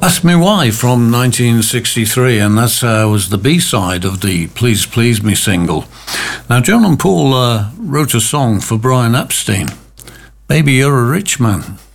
Ask Me Why from 1963, and that was the B-side of the Please Please Me single. Now, John and Paul wrote a song for Brian Epstein, Baby You're a Rich Man.